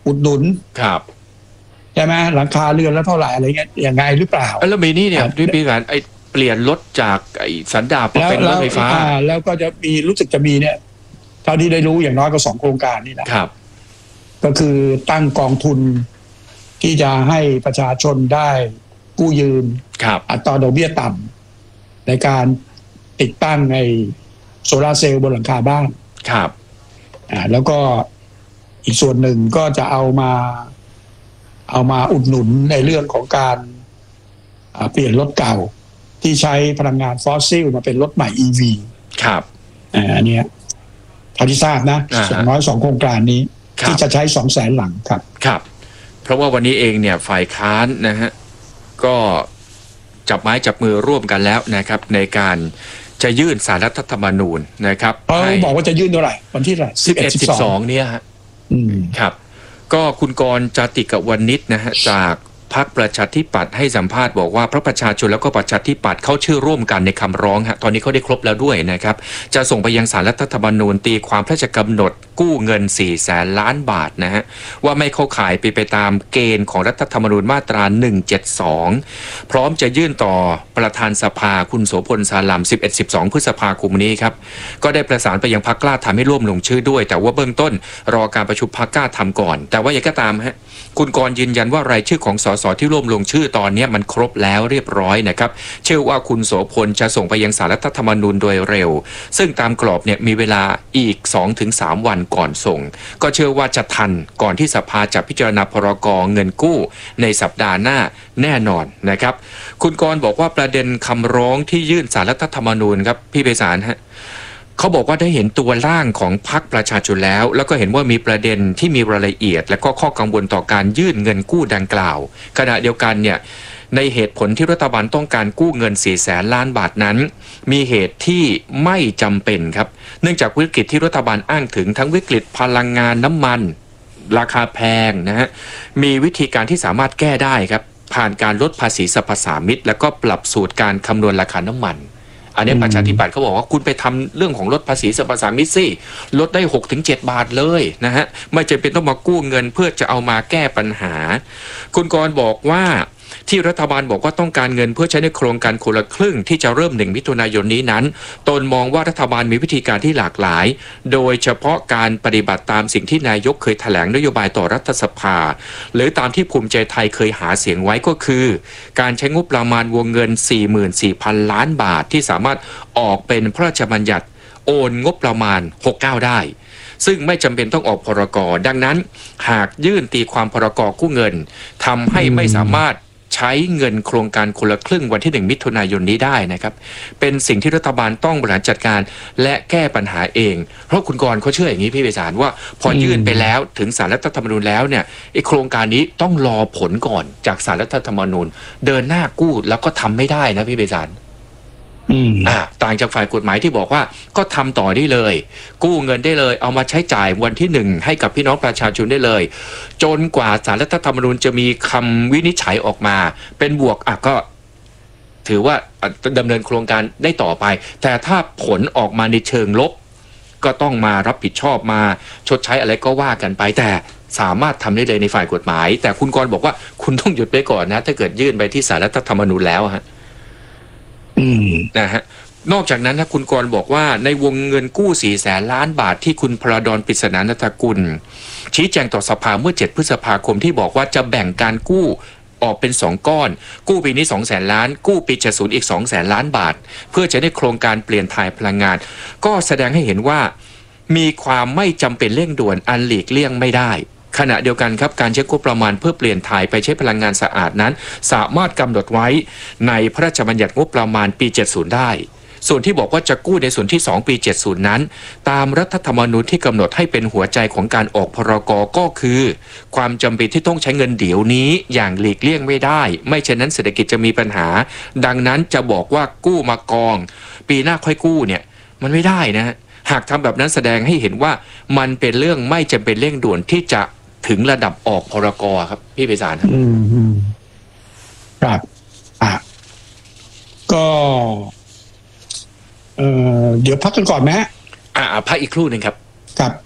อุดหนุนครับใช่ไหมหลังคาเรือนแล้วเท่าไหร่อะไรเงี้ยอย่างไงหรือเปล่าแล้วมีนี่เนี่ยด้วยปีการไอ้เปลี่ยนรถจากไอ้สันดาปเป็นรถไฟฟ้าแล้วก็จะมีรู้สึกจะมีเนี่ยเท่าที่ได้รู้อย่างน้อยก็2 โครงการนี่นะครับก็คือตั้งกองทุนที่จะให้ประชาชนได้กู้ยืมอัตราดอกเบี้ยต่ำในการติดตั้งในโซลาร์เซลล์บนหลังคาบ้านครับแล้วก็อีกส่วนหนึ่งก็จะเอามาอุดหนุนในเรื่องของการเปลี่ยนรถเก่าที่ใช้พลังงานฟอสซิลมาเป็นรถใหม่ EV ครับอันนี้เท่าที่ทราบนะอย่างน้อย2 โครงการนี้ที่จะใช้200,000 หลังครับครับเพราะว่าวันนี้เองเนี่ยฝ่ายค้านนะฮะก็จับไม้จับมือร่วมกันแล้วนะครับในการจะยื่นศาลรัฐธรรมนูญนะครับเขาบอกว่าจะยื่นเท่าไหร่วันที่เท่าไหร่ 11-12เนี่ยฮะครับก็คุณกรณ์ จาติกวณิชนะฮะจากพรรคประชาธิปัตย์ให้สัมภาษณ์บอกว่าพรรคประชาชนแล้วก็ประชาธิปัตย์เข้าชื่อร่วมกันในคำร้องฮะตอนนี้เขาได้ครบแล้วด้วยนะครับจะส่งไปยังศาลรัฐธรรมนูญตีความพระราชกำหนดกู้เงิน400,000 ล้านบาทนะฮะว่าไม่เข้าข่ายไปตามเกณฑ์ของรัฐธรรมนูญมาตรา172พร้อมจะยื่นต่อประธานสภาคุณโสพลสาลัม11-12 พฤษภาคมนี้ครับก็ได้ประสานไปยังพรรคกล้าทำให้ร่วมลงชื่อด้วยแต่ว่าเบื้องต้นรอการประชุมพรรคกล้าทำก่อนแต่ว่าอย่างก็ตามฮะคุณกรณ์ยืนยันว่ารายชื่อของสสที่ร่วมลงชื่อตอนนี้มันครบแล้วเรียบร้อยนะครับเชื่อว่าคุณโสพลจะส่งไปยังศาลรัฐธรรมนูญโดยเร็วซึ่งตามกรอบเนี่ยมีเวลาอีก 2-3 วันก่อนส่งก็เชื่อว่าจะทันก่อนที่สภาจะพิจารณาพรก.เงินกู้ในสัปดาห์หน้าแน่นอนนะครับคุณกรณ์บอกว่าประเด็นคำร้องที่ยื่นศาลรัฐธรรมนูญครับพี่ไพศาลฮะเขาบอกว่าได้เห็นตัวร่างของพรรคประชาชนแล้วก็เห็นว่ามีประเด็นที่มีรายละเอียดและก็ข้อกังวลต่อการยื่นเงินกู้ดังกล่าวขณะเดียวกันเนี่ยในเหตุผลที่รัฐบาลต้องการกู้เงิน400,000 ล้านบาทนั้นมีเหตุที่ไม่จำเป็นครับเนื่องจากวิกฤตที่รัฐบาลอ้างถึงทั้งวิกฤตพลังงานน้ำมันราคาแพงนะฮะมีวิธีการที่สามารถแก้ได้ครับผ่านการลดภาษีสรรพสามิตแล้วก็ปรับสูตรการคำนวณราคาน้ำมันอันนี้ประชาธิปัตย์เขาบอกว่าคุณไปทำเรื่องของลดภาษีสรรพสามิตสิลดได้ 6-7 บาทเลยนะฮะไม่จำเป็นต้องมากู้เงินเพื่อจะเอามาแก้ปัญหาคุณกรณ์บอกว่าที่รัฐบาลบอกว่าต้องการเงินเพื่อใช้ในโครงการคนละครึ่งที่จะเริ่ม1 มิถุนายนนี้นั้นตนมองว่ารัฐบาลมีวิธีการที่หลากหลายโดยเฉพาะการปฏิบัติตามสิ่งที่นายกเคยแถลงนโยบายต่อรัฐสภาหรือตามที่ภูมิใจไทยเคยหาเสียงไว้ก็คือการใช้งบประมาณวงเงิน 44,000 ล้านบาทที่สามารถออกเป็นพระราชบัญญัติโอนงบประมาณ69ได้ซึ่งไม่จำเป็นต้องออกพรก.ดังนั้นหากยื่นตีความพรก.กู้เงินทำให้ไม่สามารถใช้เงินโครงการคนละครึ่งวันที่1 มิถุนายนนี้ได้นะครับเป็นสิ่งที่รัฐบาลต้องบริหารจัดการและแก้ปัญหาเองเพราะคุณกรณ์เขาเชื่ออย่างนี้พี่ไพศาลว่าพอยื่นไปแล้วถึงศาลรัฐธรรมนูญแล้วเนี่ยไอ้โครงการนี้ต้องรอผลก่อนจากศาลรัฐธรรมนูญเดินหน้ากู้แล้วก็ทำไม่ได้นะพี่ไพศาลต่างจากฝ่ายกฎหมายที่บอกว่าก็ทำต่อได้เลยกู้เงินได้เลยเอามาใช้จ่ายวันที่1ให้กับพี่น้องประชาชนได้เลยจนกว่าศาลรัฐธรรมนูญจะมีคำวินิจฉัยออกมาเป็นบวกก็ถือว่าดำเนินโครงการได้ต่อไปแต่ถ้าผลออกมาในเชิงลบก็ต้องมารับผิดชอบมาชดใช้อะไรก็ว่ากันไปแต่สามารถทำได้เลยในฝ่ายกฎหมายแต่คุณกรณ์บอกว่าคุณต้องหยุดไปก่อนนะถ้าเกิดยื่นไปที่ศาลรัฐธรรมนูญแล้วฮะนะฮะนอกจากนั้นนะคุณกรณ์บอกว่าในวงเงินกู้400,000 ล้านบาทที่คุณพระดอน ปริศนานัฐกุลชี้แจงต่อสภาเมื่อ7 พฤษภาคมที่บอกว่าจะแบ่งการกู้ออกเป็น2 ก้อนกู้ปีนี้200,000 ล้านกู้ปี70อีก200,000 ล้านบาทเพื่อจะได้โครงการเปลี่ยนถ่ายพลังงานก็แสดงให้เห็นว่ามีความไม่จำเป็นเร่งด่วนอันหลีกเลี่ยงไม่ได้ขณะเดียวกันครับการใช้งบประมาณเพื่อเปลี่ยนถ่ายไปใช้พลังงานสะอาดนั้นสามารถกำหนดไว้ในพระราชบัญญัติงบประมาณปี70ได้ส่วนที่บอกว่าจะกู้ในส่วนที่2ปี70นั้นตามรัฐธรรมนูญที่กำหนดให้เป็นหัวใจของการออกพรก.ก็คือความจำเป็นที่ต้องใช้เงินเดี๋ยวนี้อย่างหลีกเลี่ยงไม่ได้ไม่เช่นนั้นเศรษฐกิจจะมีปัญหาดังนั้นจะบอกว่ากู้มากองปีหน้าค่อยกู้เนี่ยมันไม่ได้นะหากทำแบบนั้นแสดงให้เห็นว่ามันเป็นเรื่องไม่จำเป็นเร่งด่วนที่จะถึงระดับออกพรก.ครับพี่ไพศาลครับก็เดี๋ยวพักกันก่อนไหมฮะพักอีกครู่หนึ่งครับครับ